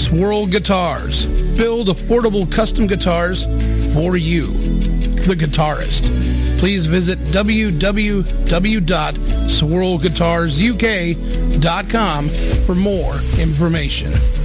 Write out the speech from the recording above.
Swirl Guitars. Build affordable custom guitars for you, the guitarist. Please visit www.swirlguitarsuk.com for more information.